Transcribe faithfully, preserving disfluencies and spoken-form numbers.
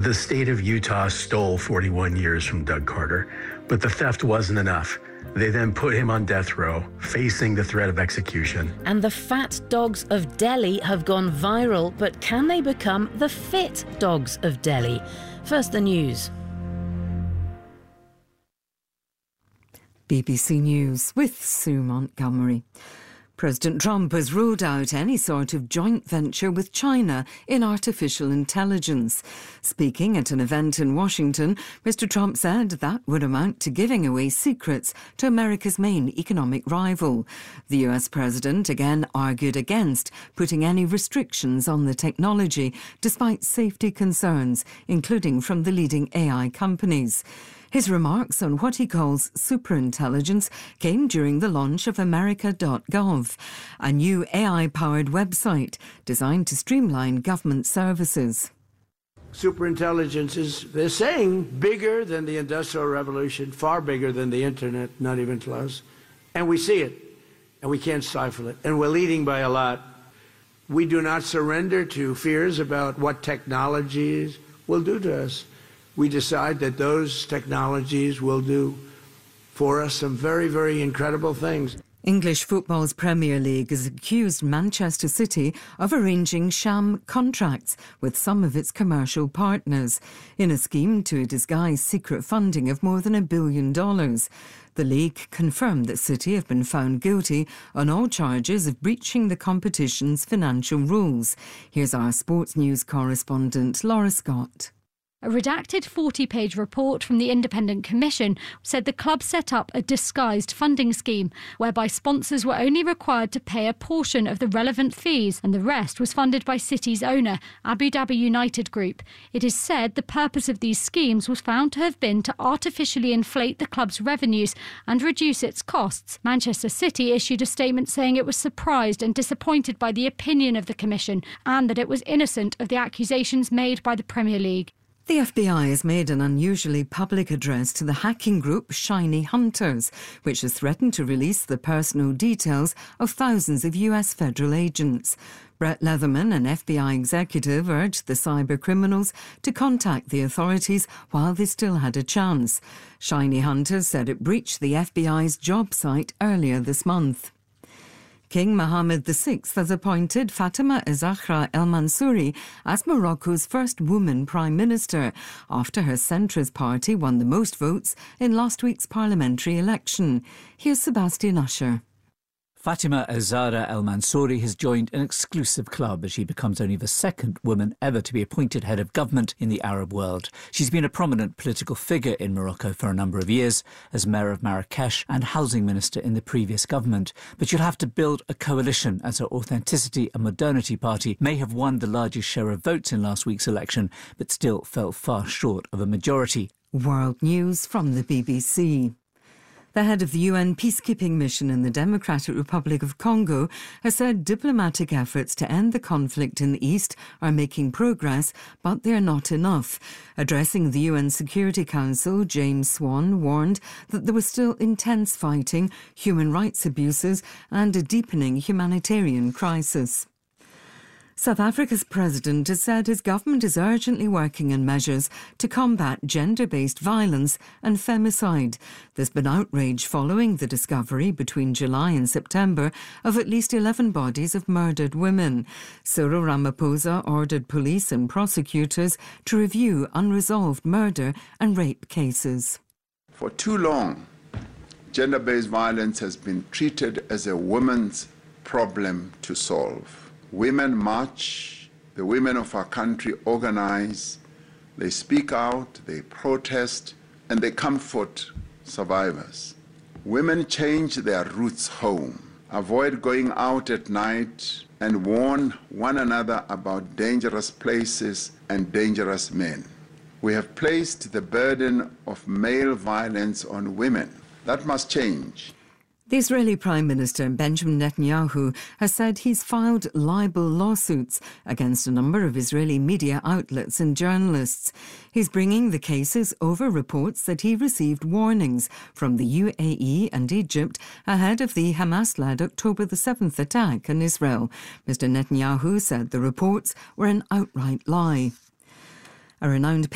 The state of Utah stole forty-one years from Doug Carter, but the theft wasn't enough. They then put him on death row, facing the threat of execution. And the fat dogs of Delhi have gone viral, but can they become the fit dogs of Delhi? First, the news. B B C News with Sue Montgomery. President Trump has ruled out any sort of joint venture with China in artificial intelligence. Speaking at an event in Washington, Mister Trump said that would amount to giving away secrets to America's main economic rival. The U S president again argued against putting any restrictions on the technology, despite safety concerns, including from the leading A I companies. His remarks on what he calls superintelligence came during the launch of America dot gov, a new A I-powered website designed to streamline government services. Superintelligence is, they're saying, bigger than the Industrial Revolution, far bigger than the Internet, not even close. And we see it, and we can't stifle it. And we're leading by a lot. We do not surrender to fears about what technologies will do to us. We decide that those technologies will do for us some very, very incredible things. English football's Premier League has accused Manchester City of arranging sham contracts with some of its commercial partners in a scheme to disguise secret funding of more than a billion dollars. The league confirmed that City have been found guilty on all charges of breaching the competition's financial rules. Here's our sports news correspondent, Laura Scott. A redacted forty-page report from the Independent Commission said the club set up a disguised funding scheme whereby sponsors were only required to pay a portion of the relevant fees and the rest was funded by City's owner, Abu Dhabi United Group. It is said the purpose of these schemes was found to have been to artificially inflate the club's revenues and reduce its costs. Manchester City issued a statement saying it was surprised and disappointed by the opinion of the Commission and that it was innocent of the accusations made by the Premier League. The F B I has made an unusually public address to the hacking group Shiny Hunters, which has threatened to release the personal details of thousands of U S federal agents. Brett Leatherman, an F B I executive, urged the cyber criminals to contact the authorities while they still had a chance. Shiny Hunters said it breached the F B I's job site earlier this month. King Mohammed the Sixth has appointed Fatima Az-Zahra El Mansouri as Morocco's first woman Prime Minister after her centrist party won the most votes in last week's parliamentary election. Here's Sebastian Usher. Fatima Az-Zahra El Mansouri has joined an exclusive club as she becomes only the second woman ever to be appointed head of government in the Arab world. She's been a prominent political figure in Morocco for a number of years as mayor of Marrakesh and housing minister in the previous government. But she'll have to build a coalition as her Authenticity and Modernity party may have won the largest share of votes in last week's election, but still fell far short of a majority. World News from the B B C. The head of the U N peacekeeping mission in the Democratic Republic of Congo has said diplomatic efforts to end the conflict in the east are making progress, but they are not enough. Addressing the U N Security Council, James Swan warned that there was still intense fighting, human rights abuses and a deepening humanitarian crisis. South Africa's president has said his government is urgently working on measures to combat gender-based violence and femicide. There's been outrage following the discovery between July and September of at least eleven bodies of murdered women. Cyril Ramaphosa ordered police and prosecutors to review unresolved murder and rape cases. For too long, gender-based violence has been treated as a woman's problem to solve. Women march, the women of our country organize, they speak out, they protest, and they comfort survivors. Women change their routes home, avoid going out at night, and warn one another about dangerous places and dangerous men. We have placed the burden of male violence on women. That must change. The Israeli Prime Minister Benjamin Netanyahu has said he's filed libel lawsuits against a number of Israeli media outlets and journalists. He's bringing the cases over reports that he received warnings from the U A E and Egypt ahead of the Hamas-led October the seventh attack on Israel. Mister Netanyahu said the reports were an outright lie. A renowned